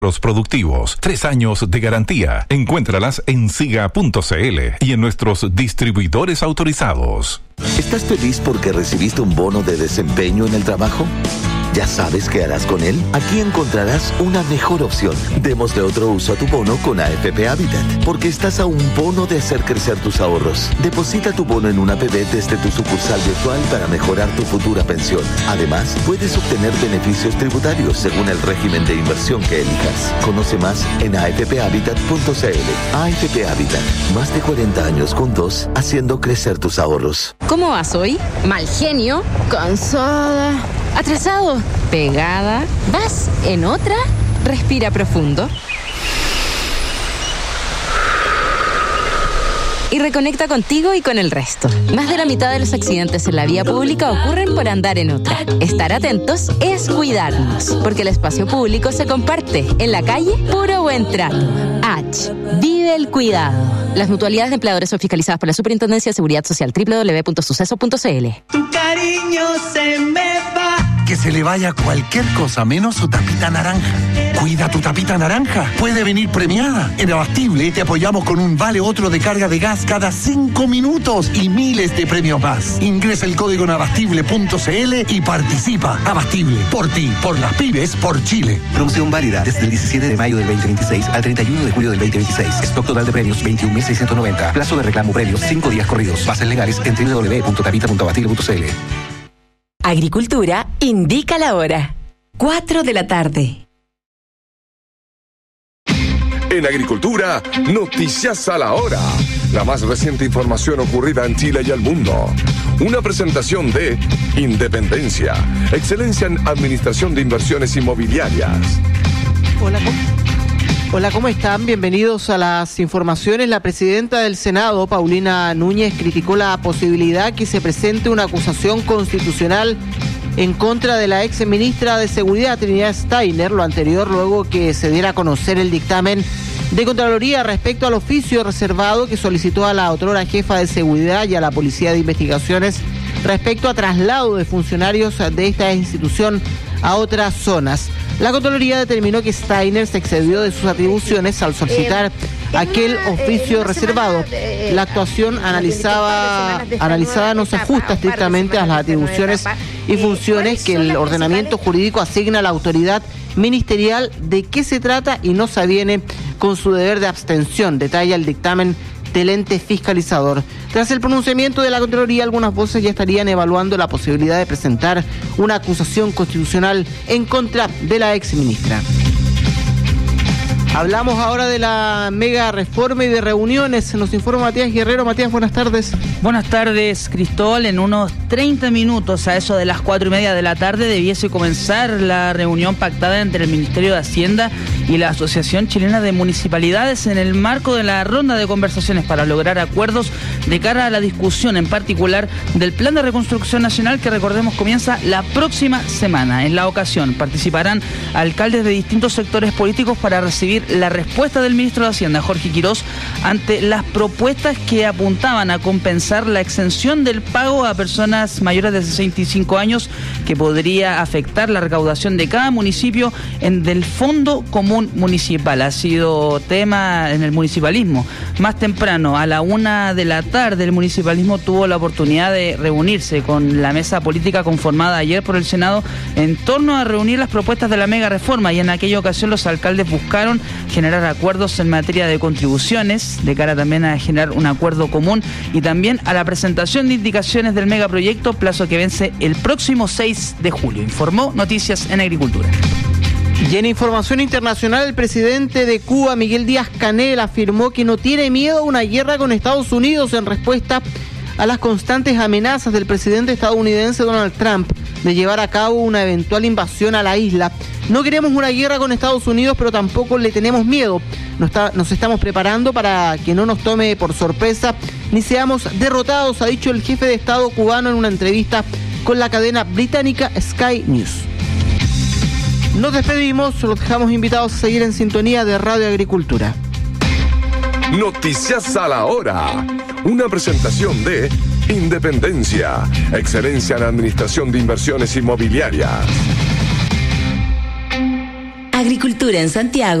Los productivos, 3 años de garantía. Encuéntralas en siga.cl y en nuestros distribuidores autorizados. ¿Estás feliz porque recibiste un bono de desempeño en el trabajo? ¿Ya sabes qué harás con él? Aquí encontrarás una mejor opción. Démosle otro uso a tu bono con AFP Habitat, porque estás a un bono de hacer crecer tus ahorros. Deposita tu bono en una APB desde tu sucursal virtual para mejorar tu futura pensión. Además, puedes obtener beneficios tributarios según el régimen de inversión que elijas. Conoce más en afphabitat.cl. AFP Habitat, más de 40 años juntos haciendo crecer tus ahorros. ¿Cómo vas hoy? Mal genio, cansada, atrasado, pegada. ¿Vas en otra? Respira profundo. Y reconecta contigo y con el resto. Más de la mitad de los accidentes en la vía pública ocurren por andar en otra. Estar atentos es cuidarnos, porque el espacio público se comparte. En la calle, puro buen trato. H. Vive el cuidado. Las mutualidades de empleadores son fiscalizadas por la Superintendencia de Seguridad Social. www.suceso.cl. Tu cariño se me va. Que se le vaya cualquier cosa menos su tapita naranja. Cuida tu tapita naranja. Puede venir premiada. En Abastible te apoyamos con un vale otro de carga de gas cada 5 minutos y miles de premios más. Ingresa el código en abastible.cl y participa. Abastible. Por ti, por las pymes, por Chile. Promoción válida desde el 17 de mayo del 2026 al 31 de julio del 2026. Stock total de premios 21.690. Plazo de reclamo premios 5 días corridos. Bases legales en www.tapita.abastible.cl. Agricultura indica la hora. 4 de la tarde. En Agricultura, noticias a la hora. La más reciente información ocurrida en Chile y el mundo. Una presentación de Independencia, excelencia en administración de inversiones inmobiliarias. Hola, ¿cómo están? Bienvenidos a las informaciones. La presidenta del Senado, Paulina Núñez, criticó la posibilidad que se presente una acusación constitucional en contra de la ex ministra de Seguridad, Trinidad Steiner, lo anterior luego que se diera a conocer el dictamen de Contraloría respecto al oficio reservado que solicitó a la otrora jefa de Seguridad y a la Policía de Investigaciones respecto a traslado de funcionarios de esta institución a otras zonas. La Contraloría determinó que Steiner se excedió de sus atribuciones al solicitar aquel oficio reservado. La actuación analizada no se ajusta estrictamente a las atribuciones y funciones que el ordenamiento jurídico asigna a la autoridad ministerial. De qué se trata y no se aviene con su deber de abstención, detalla el dictamen del ente fiscalizador. Tras el pronunciamiento de la Contraloría, algunas voces ya estarían evaluando la posibilidad de presentar una acusación constitucional en contra de la exministra. Hablamos ahora de la mega reforma y de reuniones. Nos informa Matías Guerrero. Matías, buenas tardes. Buenas tardes, Cristóbal. En unos 30 minutos, a eso de las 4:30 de la tarde, debiese comenzar la reunión pactada entre el Ministerio de Hacienda y la Asociación Chilena de Municipalidades en el marco de la ronda de conversaciones para lograr acuerdos de cara a la discusión, en particular del Plan de Reconstrucción Nacional, que recordemos comienza la próxima semana. En la ocasión participarán alcaldes de distintos sectores políticos para recibir la respuesta del ministro de Hacienda, Jorge Quirós, ante las propuestas que apuntaban a compensar la exención del pago a personas mayores de 65 años que podría afectar la recaudación de cada municipio del Fondo Común Municipal. Ha sido tema en el municipalismo. Más temprano, a la 1 de la tarde, el municipalismo tuvo la oportunidad de reunirse con la mesa política conformada ayer por el Senado en torno a reunir las propuestas de la mega reforma, y en aquella ocasión los alcaldes buscaron generar acuerdos en materia de contribuciones, de cara también a generar un acuerdo común y también a la presentación de indicaciones del megaproyecto, plazo que vence el próximo 6 de julio. Informó Noticias en Agricultura. Y en información internacional, el presidente de Cuba, Miguel Díaz-Canel, afirmó que no tiene miedo a una guerra con Estados Unidos en respuesta a las constantes amenazas del presidente estadounidense Donald Trump de llevar a cabo una eventual invasión a la isla. No queremos una guerra con Estados Unidos, pero tampoco le tenemos miedo. Nos estamos preparando para que no nos tome por sorpresa ni seamos derrotados, ha dicho el jefe de Estado cubano en una entrevista con la cadena británica Sky News. Nos despedimos, los dejamos invitados a seguir en sintonía de Radio Agricultura. Noticias a la hora. Una presentación de Independencia, excelencia en administración de inversiones inmobiliarias. Agricultura en Santiago